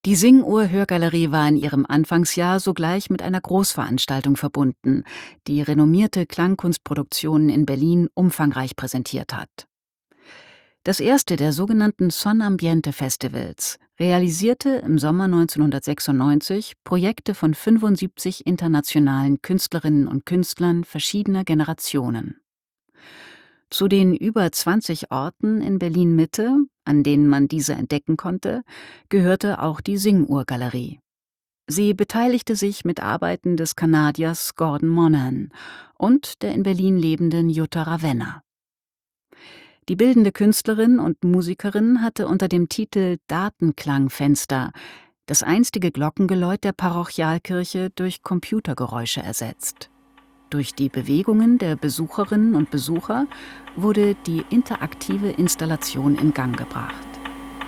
Die Sing-Uhr-Hörgalerie war in ihrem Anfangsjahr sogleich mit einer Großveranstaltung verbunden, die renommierte Klangkunstproduktionen in Berlin umfangreich präsentiert hat. Das erste der sogenannten Son Ambiente Festivals realisierte im Sommer 1996 Projekte von 75 internationalen Künstlerinnen und Künstlern verschiedener Generationen. Zu den über 20 Orten in Berlin-Mitte, an denen man diese entdecken konnte, gehörte auch die Sing-Uhr-Galerie. Sie beteiligte sich mit Arbeiten des Kanadiers Gordon Monahan und der in Berlin lebenden Jutta Ravenna. Die bildende Künstlerin und Musikerin hatte unter dem Titel Datenklangfenster das einstige Glockengeläut der Parochialkirche durch Computergeräusche ersetzt. Durch die Bewegungen der Besucherinnen und Besucher wurde die interaktive Installation in Gang gebracht.